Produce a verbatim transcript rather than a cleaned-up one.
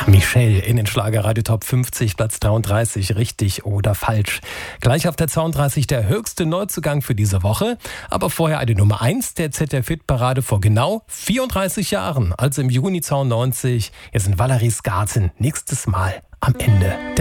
Michelle in den Schlagerradio Top fünfzig, Platz dreiunddreißig, richtig oder falsch. Gleich auf der zweiunddreißig der höchste Neuzugang für diese Woche. Aber vorher eine Nummer eins der Z D F-Hit-Parade vor genau vierunddreißig Jahren, also im Juni zweiundneunzig. Hier sind Valerie Skarten nächstes Mal am Ende.